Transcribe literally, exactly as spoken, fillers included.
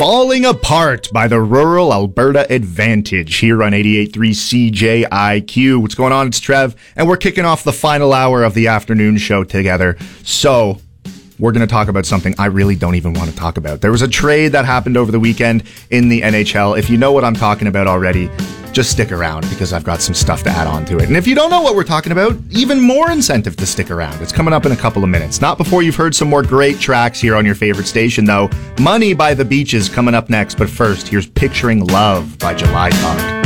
Falling Apart by the Rural Alberta Advantage here on eighty-eight point three C J I Q. What's going on? It's Trev, and we're kicking off the final hour of the afternoon show together. So, we're going to talk about something I really don't even want to talk about. There was a trade that happened over the weekend in the N H L. If you know what I'm talking about already, just stick around because I've got some stuff to add on to it. And if you don't know what we're talking about, even more incentive to stick around. It's coming up in a couple of minutes. Not before you've heard some more great tracks here on your favorite station, though. Money by the Beaches coming up next. But first, here's Picturing Love by July Talk.